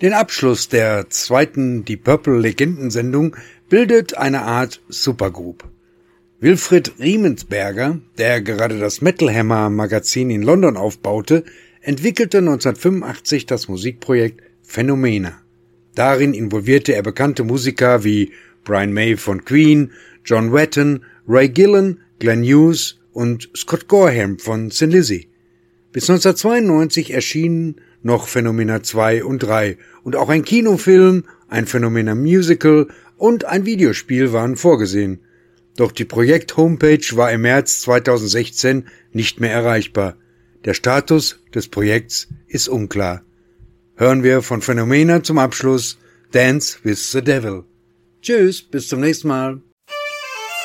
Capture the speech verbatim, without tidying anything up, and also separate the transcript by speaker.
Speaker 1: Den Abschluss der zweiten Deep Purple Legendensendung bildet eine Art Supergroup. Wilfried Riemensberger, der gerade das Metal Hammer Magazin in London aufbaute, entwickelte neunzehnhundertfünfundachtzig das Musikprojekt Phänomena. Darin involvierte er bekannte Musiker wie Brian May von Queen, John Wetton, Ray Gillen, Glenn Hughes und Scott Gorham von Thin Lizzy. Bis neunzehnhundertzweiundneunzig erschienen noch Phänomena zwei und drei und auch ein Kinofilm, ein Phänomena Musical und ein Videospiel waren vorgesehen. Doch die Projekt-Homepage war im März zweitausendsechzehn nicht mehr erreichbar. Der Status des Projekts ist unklar. Hören wir von Phänomena zum Abschluss Dance with the Devil. Tschüss, bis zum nächsten Mal.